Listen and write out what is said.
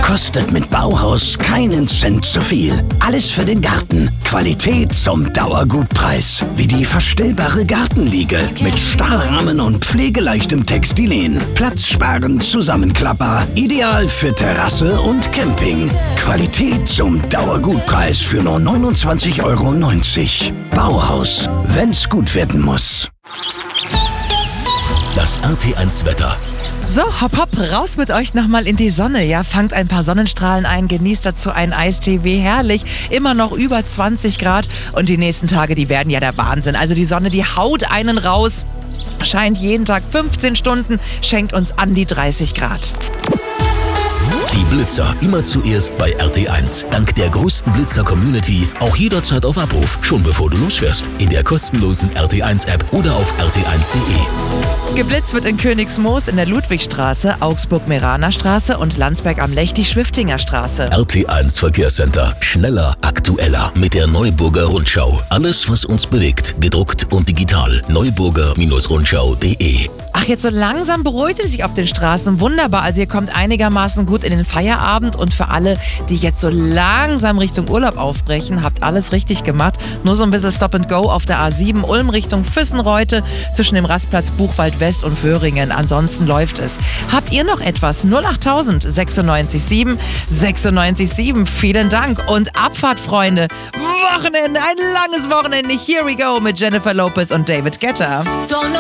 Kostet mit Bauhaus keinen Cent zu viel. Alles für den Garten. Qualität zum Dauergutpreis. Wie die verstellbare Gartenliege mit Stahlrahmen und pflegeleichtem Textilen. Platzsparend zusammenklappbar. Ideal für Terrasse und Camping. Qualität zum Dauergutpreis für nur 29,90 €. Bauhaus, wenn's gut werden muss. Das RT1 Wetter. So, hopp, hopp, raus mit euch nochmal in die Sonne. Ja, fangt ein paar Sonnenstrahlen ein, genießt dazu einen Eistee, wie herrlich. Immer noch über 20 Grad und die nächsten Tage, die werden ja der Wahnsinn. Also die Sonne, die haut einen raus, scheint jeden Tag 15 Stunden, schenkt uns an die 30 Grad. Die Blitzer immer zuerst bei RT1. Dank der größten Blitzer-Community auch jederzeit auf Abruf, schon bevor du losfährst. In der kostenlosen RT1-App oder auf rt1.de. Geblitzt wird in Königsmoos, in der Ludwigstraße, Augsburg-Meraner Straße und Landsberg am Lech die Schwiftinger Straße. RT1 Verkehrscenter. Schneller, aktueller mit der Neuburger Rundschau. Alles, was uns bewegt, gedruckt und digital. neuburger-rundschau.de. Ach, jetzt so langsam beruhigt es sich auf den Straßen. Wunderbar, also ihr kommt einigermaßen gut in den Feierabend und für alle, die jetzt so langsam Richtung Urlaub aufbrechen, habt alles richtig gemacht. Nur so ein bisschen Stop and Go auf der A7 Ulm Richtung Füssenreute zwischen dem Rastplatz Buchwald West und Föhringen. Ansonsten läuft es. Habt ihr noch etwas? 08000 96 7. Vielen Dank und Abfahrt, Freunde. Wochenende, ein langes Wochenende. Here we go mit Jennifer Lopez und David Guetta.